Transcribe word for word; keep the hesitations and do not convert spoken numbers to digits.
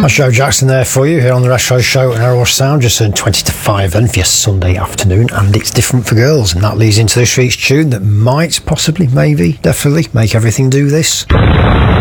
That's Joe Jackson there for you here on the Retro Show and Aero Sound. Just turned twenty to five then for your Sunday afternoon, and it's different for girls, and that leads into this week's tune that might, possibly, maybe, definitely make everything do this.